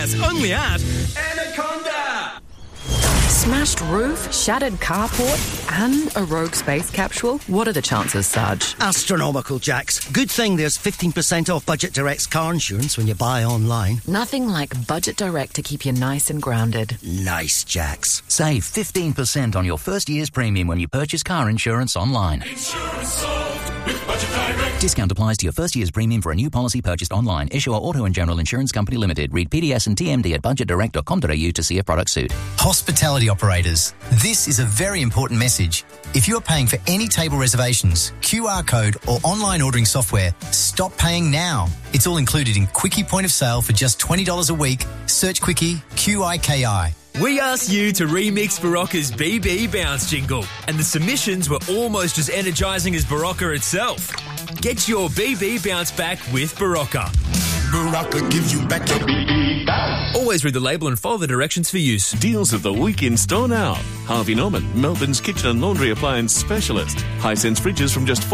That's only at Anaconda! Smashed roof, shattered carport, and a rogue space capsule? What are the chances, Sarge? Astronomical, Jax. Good thing there's 15% off Budget Direct's car insurance when you buy online. Nothing like Budget Direct to keep you nice and grounded. Nice, Jax. Save 15% on your first year's premium when you purchase car insurance online. Insurance sold with Budget Direct. Discount applies to your first year's premium for a new policy purchased online. Issuer Auto and General Insurance Company Limited. Read PDS and TMD at budgetdirect.com.au to see a product suit. Hospitality operators, this is a very important message. If you are paying for any table reservations, QR code or online ordering software, stop paying now. It's all included in Quickie Point of Sale for just $20 a week. Search Quickie, QIKI. We asked you to remix Barocca's BB Bounce jingle, and the submissions were almost as energising as Barocca itself. Get your BB Bounce back with Barocca. Barocca gives you back your BB bounce. Always read the label and follow the directions for use. Deals of the week in store now. Harvey Norman, Melbourne's kitchen and laundry appliance specialist. Hisense fridges from just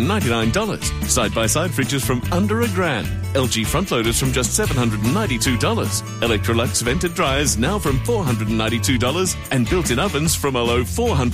$499. Side-by-side fridges from under $1,000. LG front loaders from just $792. Electrolux vented dryers now from $492. And built-in ovens from a low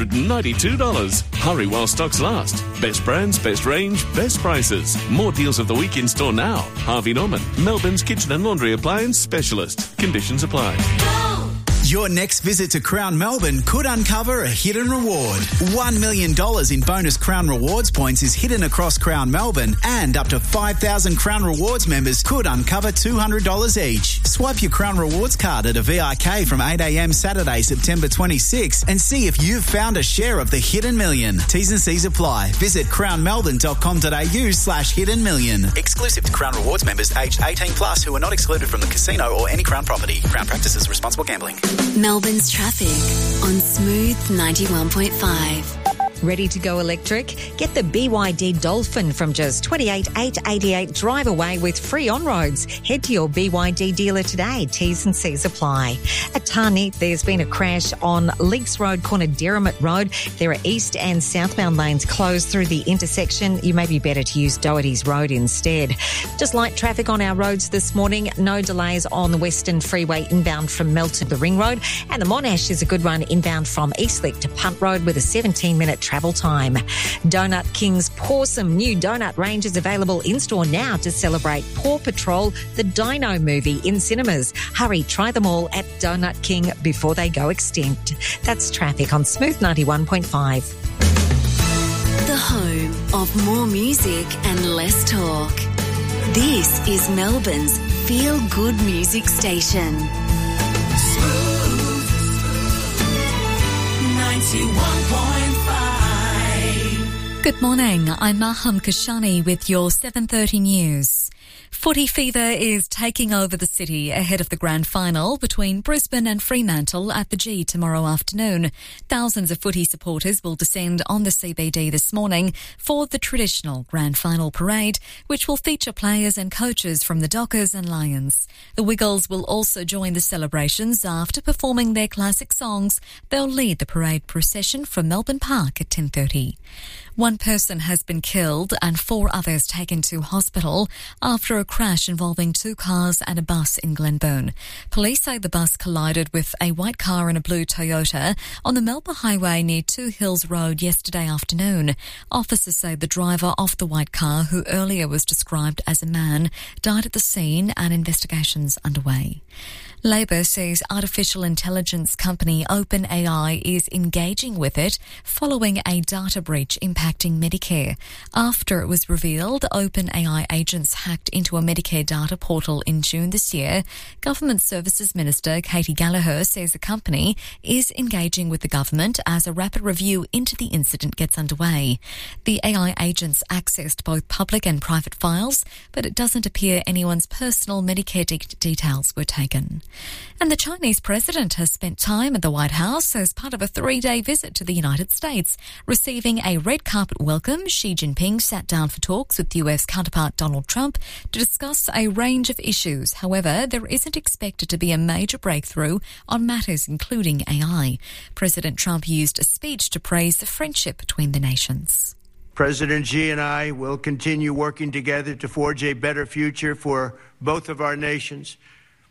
$492. Hurry while stocks last. Best brands, best range, best prices. More deals of the week in store now. Harvey Norman, Melbourne's kitchen and laundry appliance specialist. Conditions apply. Your next visit to Crown Melbourne could uncover a hidden reward. $1 million in bonus Crown Rewards points is hidden across Crown Melbourne, and up to 5,000 Crown Rewards members could uncover $200 each. Swipe your Crown Rewards card at a VIK from 8 a.m. Saturday, September 26 and see if you've found a share of the hidden million. T's and C's apply. Visit crownmelbourne.com.au/hidden million. Exclusive to Crown Rewards members aged 18 plus who are not excluded from the casino or any Crown property. Crown practices responsible gambling. Melbourne's traffic on Smooth 91.5. Ready to go electric? Get the BYD Dolphin from just $28,888. Drive away with free on-roads. Head to your BYD dealer today. T's and C's apply. At Tarneit, there's been a crash on Leaks Road, corner Derrimut Road. There are east and southbound lanes closed through the intersection. You may be better to use Doherty's Road instead. Just light traffic on our roads this morning. No delays on the Western Freeway inbound from Melton to Ring Road. And the Monash is a good run inbound from Eastleigh to Punt Road with a 17-minute travel time. Donut King's Pawsome new donut range is available in-store now to celebrate Paw Patrol, the Dino movie in cinemas. Hurry, try them all at Donut King before they go extinct. That's traffic on Smooth 91.5. The home of more music and less talk. This is Melbourne's feel-good music station. Smooth 91.5. Good morning, I'm Maham Kashani with your 7:30 news. Footy fever is taking over the city ahead of the grand final between Brisbane and Fremantle at the G tomorrow afternoon. Thousands of footy supporters will descend on the CBD this morning for the traditional grand final parade, which will feature players and coaches from the Dockers and Lions. The Wiggles will also join the celebrations after performing their classic songs. They'll lead the parade procession from Melbourne Park at 10:30. One person has been killed and 4 others taken to hospital after a crash involving 2 cars and a bus in Glenburn. Police say the bus collided with a white car and a blue Toyota on the Melbourne Highway near Two Hills Road yesterday afternoon. Officers say the driver of the white car, who earlier was described as a man, died at the scene and investigations underway. Labor says artificial intelligence company OpenAI is engaging with it following a data breach impacting Medicare. After it was revealed OpenAI agents hacked into a Medicare data portal in June this year, Government Services Minister Katie Gallagher says the company is engaging with the government as a rapid review into the incident gets underway. The AI agents accessed both public and private files, but it doesn't appear anyone's personal Medicare details were taken. And the Chinese president has spent time at the White House as part of a 3-day visit to the United States. Receiving a red carpet welcome, Xi Jinping sat down for talks with US counterpart Donald Trump to discuss a range of issues. However, there isn't expected to be a major breakthrough on matters including AI. President Trump used a speech to praise the friendship between the nations. President Xi and I will continue working together to forge a better future for both of our nations.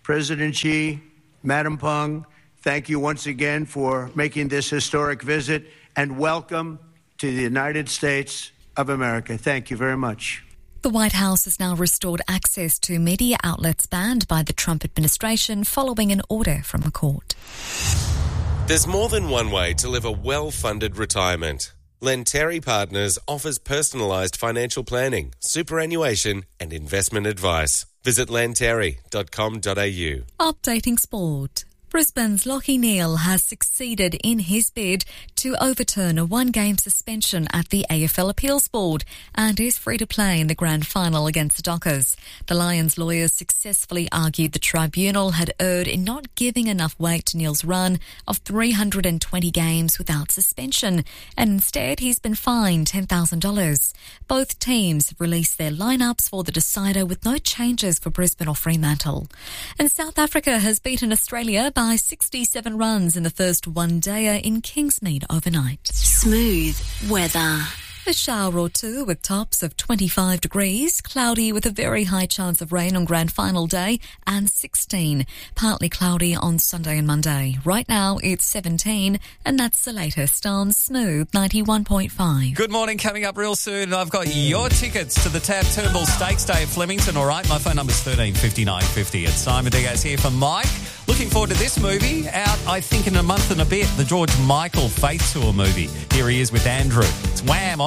President Xi, Madam Peng, thank you once again for making this historic visit, and welcome to the United States of America. Thank you very much. The White House has now restored access to media outlets banned by the Trump administration following an order from a court. There's more than one way to live a well-funded retirement. Lenteri Partners offers personalised financial planning, superannuation and investment advice. Visit lenteri.com.au. Updating sport. Brisbane's Lachie Neale has succeeded in his bid to overturn a one-game suspension at the AFL Appeals Board and is free to play in the grand final against the Dockers. The Lions' lawyers successfully argued the tribunal had erred in not giving enough weight to Neale's run of 320 games without suspension, and instead he's been fined $10,000. Both teams have released their lineups for the decider with no changes for Brisbane or Fremantle. And South Africa has beaten Australia by 67 runs in the first one-dayer in Kingsmead overnight. Smooth weather. A shower or two with tops of 25 degrees, cloudy with a very high chance of rain on grand final day, and 16. Partly cloudy on Sunday and Monday. Right now it's 17, and that's the latest on Smooth 91.5. Good morning, coming up real soon. I've got your tickets to the Tab Turnbull Stakes Day at Flemington, all right? My phone number's 135950. It's Simon Diaz here for Mike. Looking forward to this movie, out I think in a month and a bit, the George Michael Faith Tour movie. Here he is with Andrew. It's Wham!